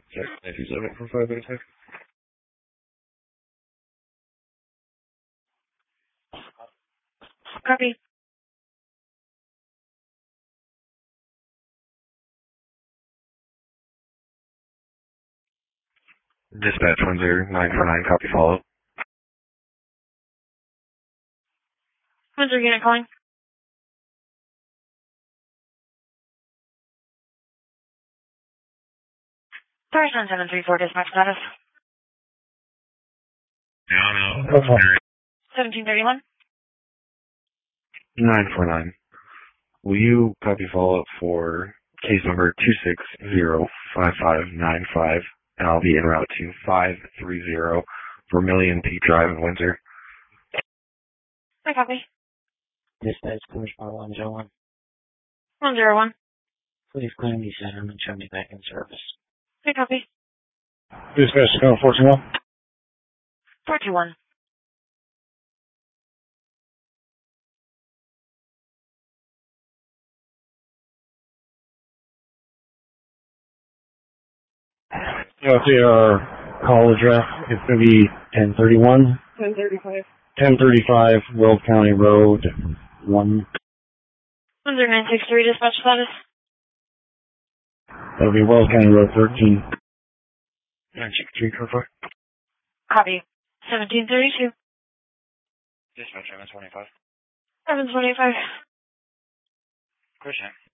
927 for 5 minutes. Copy. Dispatch 10949, copy follow. Windsor unit calling. Paris 9734, dispatch status. No. 1731. 949. Will you copy follow-up for case number 2605595, and I'll be en route to 530 Vermilion Peak Drive in Windsor. I copy. Dispatch, Commissioner 101. 101. Please claim the center and show me back in service. I copy. Dispatch, 421. 421. Yeah, see our call address. It's going to be 1031. 1035. 1035 Wells County Road 1. Windsor 963, dispatch status. That'll be Wells County Road 13. 963, confirm. Copy. 1732. Dispatch 725. 725. Question.